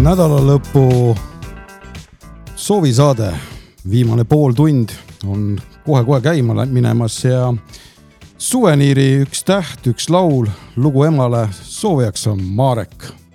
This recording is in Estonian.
Nädalalõpu soovisaade, viimane pool tund on kohe käima minemas ja Suveniiri üks täht, üks laul, lugu emale soovijaks on Marek.